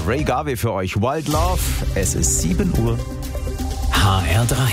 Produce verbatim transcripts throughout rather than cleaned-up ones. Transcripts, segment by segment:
Ray Garvey für euch. Wild Love. Es ist sieben Uhr. H R drei.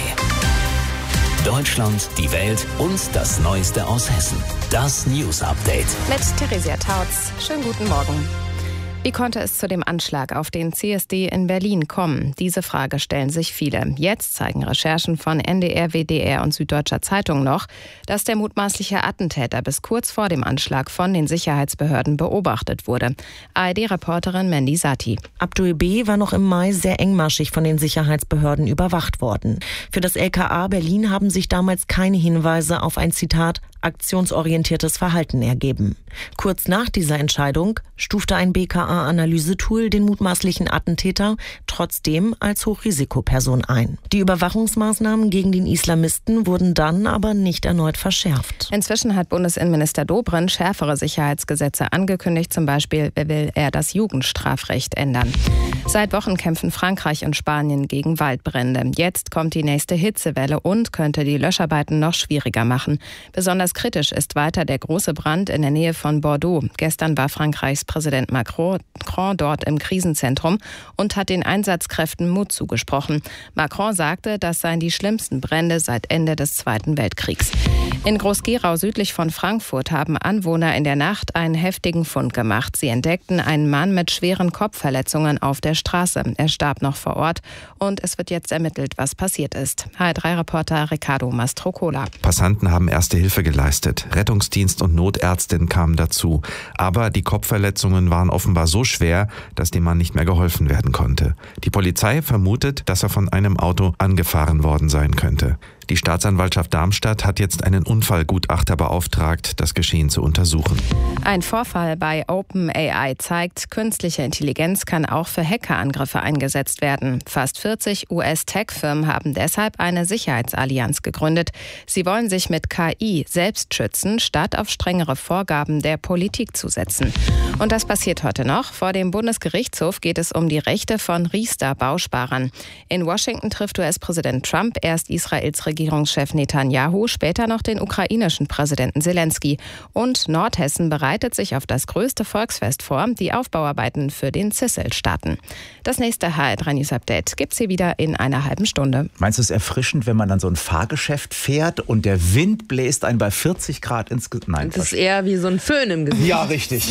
Deutschland, die Welt und das Neueste aus Hessen. Das News Update. Mit Theresia Tautz. Schönen guten Morgen. Wie konnte es zu dem Anschlag auf den C S D in Berlin kommen? Diese Frage stellen sich viele. Jetzt zeigen Recherchen von N D R, W D R und Süddeutscher Zeitung noch, dass der mutmaßliche Attentäter bis kurz vor dem Anschlag von den Sicherheitsbehörden beobachtet wurde. A R D-Reporterin Mandy Sati. Abdul B. war noch im Mai sehr engmaschig von den Sicherheitsbehörden überwacht worden. Für das L K A Berlin haben sich damals keine Hinweise auf ein, Zitat, aktionsorientiertes Verhalten ergeben. Kurz nach dieser Entscheidung stufte ein B K A-Analysetool den mutmaßlichen Attentäter trotzdem als Hochrisikoperson ein. Die Überwachungsmaßnahmen gegen den Islamisten wurden dann aber nicht erneut verschärft. Inzwischen hat Bundesinnenminister Dobrindt schärfere Sicherheitsgesetze angekündigt. Zum Beispiel will er das Jugendstrafrecht ändern. Seit Wochen kämpfen Frankreich und Spanien gegen Waldbrände. Jetzt kommt die nächste Hitzewelle und könnte die Löscharbeiten noch schwieriger machen. Besonders kritisch ist weiter der große Brand in der Nähe von Bordeaux. Gestern war Frankreichs Präsident Macron dort im Krisenzentrum und hat den Einsatzkräften Mut zugesprochen. Macron sagte, das seien die schlimmsten Brände seit Ende des Zweiten Weltkriegs. In Groß-Gerau südlich von Frankfurt haben Anwohner in der Nacht einen heftigen Fund gemacht. Sie entdeckten einen Mann mit schweren Kopfverletzungen auf der Straße. Er starb noch vor Ort und es wird jetzt ermittelt, was passiert ist. H R drei-Reporter Ricardo Mastrocola. Passanten haben erste Hilfe geleistet. Rettungsdienst und Notärztin kamen dazu. Aber die Kopfverletzungen waren offenbar so schwer, dass dem Mann nicht mehr geholfen werden konnte. Die Polizei vermutet, dass er von einem Auto angefahren worden sein könnte. Die Staatsanwaltschaft Darmstadt hat jetzt einen Unfallgutachter beauftragt, das Geschehen zu untersuchen. Ein Vorfall bei OpenAI zeigt, künstliche Intelligenz kann auch für Hackerangriffe eingesetzt werden. Fast vierzig U S-Tech-Firmen haben deshalb eine Sicherheitsallianz gegründet. Sie wollen sich mit K I selbst schützen, statt auf strengere Vorgaben der Politik zu setzen. Und das passiert heute noch. Vor dem Bundesgerichtshof geht es um die Rechte von Riester-Bausparern. In Washington trifft U S-Präsident Trump erst Israels Regierungschef Netanyahu, später noch den ukrainischen Präsidenten Zelensky. Und Nordhessen bereitet sich auf das größte Volksfest vor, die Aufbauarbeiten für den Zissel starten. Das nächste H R drei News Update gibt's hier wieder in einer halben Stunde. Meinst du es erfrischend, wenn man dann so ein Fahrgeschäft fährt und der Wind bläst einen bei vierzig Grad ins Gesicht? Nein, das ist eher wie so ein Föhn im Gesicht. Ja, richtig.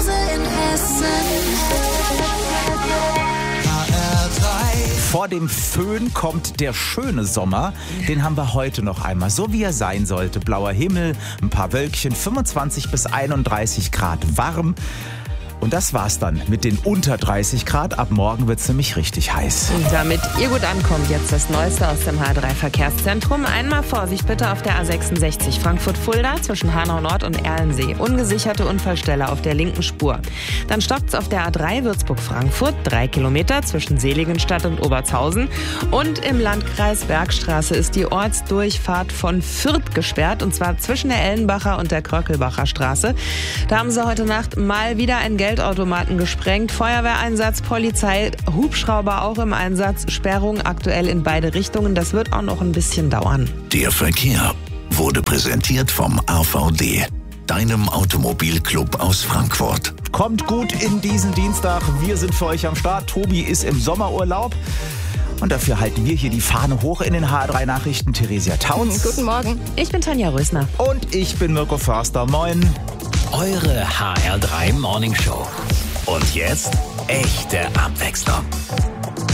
Vor dem Föhn kommt der schöne Sommer. Den haben wir heute noch einmal, so wie er sein sollte. Blauer Himmel, ein paar Wölkchen, fünfundzwanzig bis einunddreißig Grad warm. Und das war's dann mit den unter dreißig Grad. Ab morgen wird's nämlich richtig heiß. Und damit ihr gut ankommt, jetzt das Neueste aus dem H R drei Verkehrszentrum. Einmal Vorsicht bitte auf der A sechsundsechzig Frankfurt-Fulda zwischen Hanau Nord und Erlensee. Ungesicherte Unfallstelle auf der linken Spur. Dann stoppt's auf der A drei Würzburg-Frankfurt, drei Kilometer zwischen Seligenstadt und Obertshausen. Und im Landkreis Bergstraße ist die Ortsdurchfahrt von Fürth gesperrt. Und zwar zwischen der Ellenbacher und der Kröckelbacher Straße. Da haben sie heute Nacht mal wieder ein Geld Geldautomaten gesprengt, Feuerwehreinsatz, Polizei, Hubschrauber auch im Einsatz, Sperrung aktuell in beide Richtungen. Das wird auch noch ein bisschen dauern. Der Verkehr wurde präsentiert vom A V D, deinem Automobilclub aus Frankfurt. Kommt gut in diesen Dienstag. Wir sind für euch am Start. Tobi ist im Sommerurlaub. Und dafür halten wir hier die Fahne hoch in den H R drei Nachrichten. Theresia Tautz. Guten Morgen. Ich bin Tanja Rösner. Und ich bin Mirko Förster. Moin. Eure H R drei Morning Show. Und jetzt echte Abwechslung.